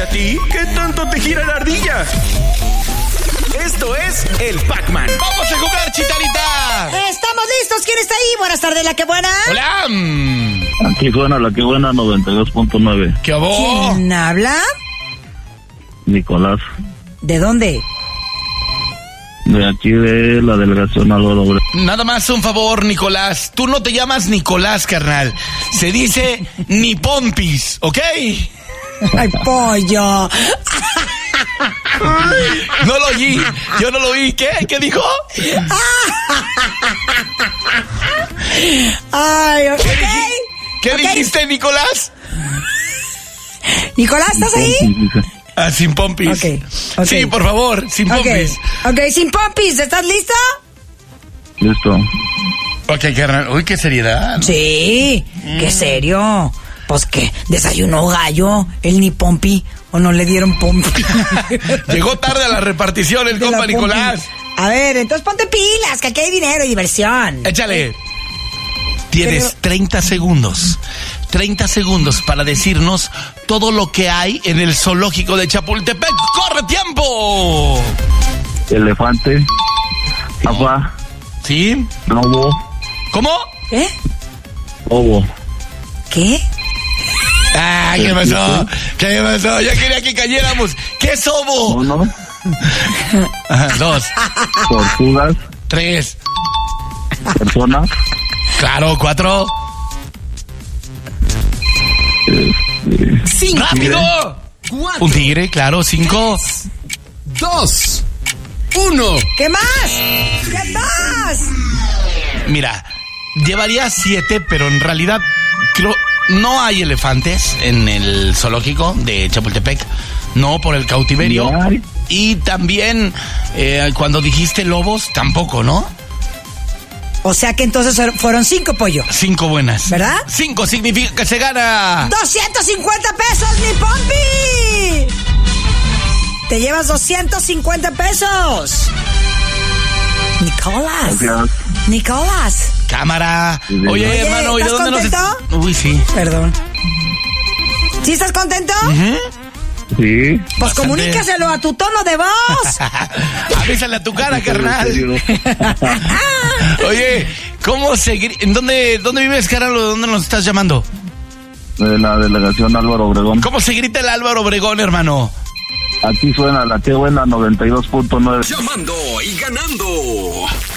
a ti? ¿Qué tanto te gira la ardilla? Esto es el Pac-Man. ¡Vamos a jugar, Chicharita! ¡Estamos listos! ¿Quién está ahí? Buenas tardes, la que buena. ¡Hola! Aquí suena la que buena 92.9. ¿Qué hubo? ¿Quién habla? Nicolás. ¿De dónde? De aquí de la delegación Álvaro Obregón. Nada más un favor, Nicolás. Tú no te llamas Nicolás, carnal. Se dice ni Pompis, ¿ok? ¡Ay, pollo! No lo oí. Yo no lo oí. ¿Qué? ¿Qué dijo? ¡Ay, ok! ¿Qué Okay. dijiste, Nicolás? Nicolás, ¿estás ahí? Ah, sin Pompis. Ok. Sí, por favor, sin Pompis. Ok, sin pompis. ¿Estás listo? Listo. Ok, carnal. Uy, qué seriedad. Sí, qué serio. Pues que desayunó gallo, el ni pompi, o no le dieron pompi. Llegó tarde a la repartición el De compa la Nicolás. pompi. A ver, entonces ponte pilas, que aquí hay dinero y diversión. Échale. Tienes 30 segundos. 30 segundos para decirnos todo lo que hay en el zoológico de Chapultepec. ¡Corre tiempo! Elefante. Agua. ¿Sí? Lobo. ¿Cómo? ¿Eh? Lobo. ¿Qué? Ah, ¿qué pasó? ¿Qué pasó? Ya quería que cayéramos. ¿Qué es obo? 1. Ajá, 2, Tortugas. 3, Personas. claro, 4. 5. ¡Rápido! 4, Un tigre, claro, 5. 2, 1. ¿Qué más? ¿Qué más? Mira, llevaría 7, pero en realidad creo no hay elefantes en el zoológico de Chapultepec. No, por el cautiverio. No hay. Y también cuando dijiste lobos, tampoco, ¿no? O sea que entonces fueron 5, pollo. 5 buenas. ¿Verdad? 5 significa que se gana. 250 pesos, mi pompi. Te llevas 250 pesos. Nicolás. Gracias. Nicolás. Cámara. Oye, Oye, hermano, ¿y de ¿estás dónde nos contento? Uy, sí. Perdón. ¿Sí estás contento? Sí. Pues Bastante. comunícaselo a tu tono de voz. Avísale a tu cara, ¿En carnal. serio? Oye, ¿cómo seguir? ¿En dónde vives, carnal? ¿Dónde nos estás llamando? De la delegación Álvaro Obregón. ¿Cómo se grita el Álvaro Obregón, hermano? Aquí suena la que buena 92.9. Llamando y ganando.